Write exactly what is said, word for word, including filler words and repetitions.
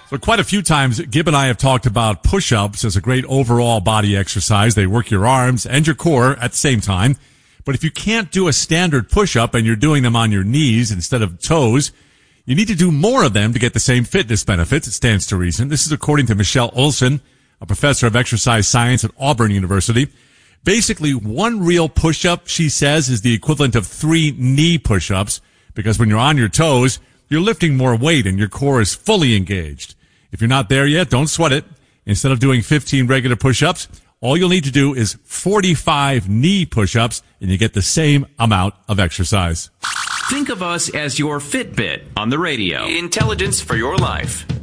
So quite a few times, Gib and I have talked about push-ups as a great overall body exercise. They work your arms and your core at the same time. But if you can't do a standard push-up and you're doing them on your knees instead of toes, you need to do more of them to get the same fitness benefits. It stands to reason. This is according to Michelle Olson, a professor of exercise science at Auburn University. Basically, one real push-up, she says, is the equivalent of three knee push-ups, because when you're on your toes, you're lifting more weight and your core is fully engaged. If you're not there yet, don't sweat it. Instead of doing fifteen regular push-ups, all you'll need to do is forty-five knee push-ups, and you get the same amount of exercise. Think of us as your Fitbit on the radio. Intelligence for your life.